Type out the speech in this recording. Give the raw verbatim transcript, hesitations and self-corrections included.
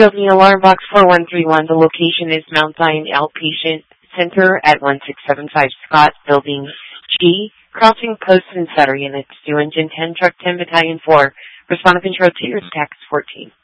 Building Alarm Box four one three one. The location is Mount Zion Outpatient Center at one six seven five Scott, Building G. Crossing posts and setter units. two Engine ten, Truck ten, Battalion four. Respond to control two, your tax fourteen.